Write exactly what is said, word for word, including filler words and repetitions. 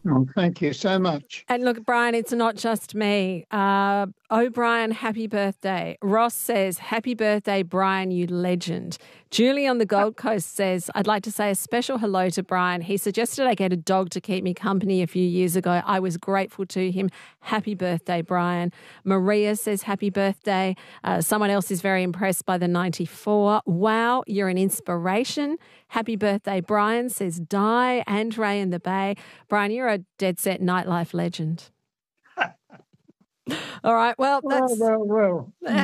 Oh, thank you so much. And look, Brian, it's not just me. Uh, O'Brien, happy birthday. Ross says, happy birthday, Brian, you legend. Julie on the Gold Coast says, I'd like to say a special hello to Brian. He suggested I get a dog to keep me company a few years ago. I was grateful to him. Happy birthday, Brian. Maria says, happy birthday. Uh, someone else is very impressed by the ninety-four. Wow, you're an inspiration. Happy birthday, Brian, says Di and Ray in the Bay. Brian, you're a dead set nightlife legend. All right, well, that's... Well, well, well.